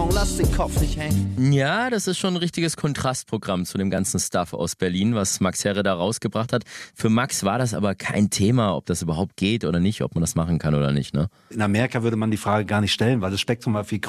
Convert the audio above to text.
Song, lass den Kopf nicht hängen. Ja, das ist schon ein richtiges Kontrastprogramm zu dem ganzen Stuff aus Berlin, was Max Herre da rausgebracht hat. Für Max war das aber kein Thema, ob das überhaupt geht oder nicht, ob man das machen kann oder nicht, ne? In Amerika würde man die Frage gar nicht stellen, weil das Spektrum war viel größer.